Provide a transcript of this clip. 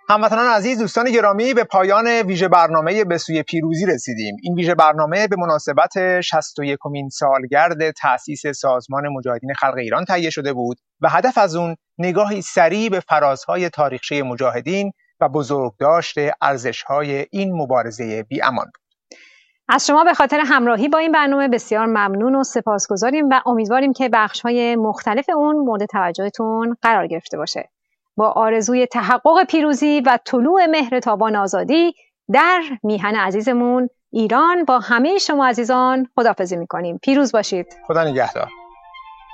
هموطنان عزیز، دوستان گرامی، به پایان ویژه برنامه به سوی پیروزی رسیدیم. این ویژه برنامه به مناسبت 61مین سالگرد تأسیس سازمان مجاهدین خلق ایران تهیه شده بود و هدف از اون نگاهی سریع به فرازهای تاریخچه مجاهدین و بزرگداشت ارزش‌های این مبارزه بی‌امان بود. از شما به خاطر همراهی با این برنامه بسیار ممنون و سپاسگزاریم و امیدواریم که بخش‌های مختلف اون مورد توجهتون قرار گرفته باشه. با آرزوی تحقق پیروزی و طلوع مهر تابان آزادی در میهن عزیزمون ایران با همه شما عزیزان خداحافظی می‌کنیم. پیروز باشید. خدا نگهدار.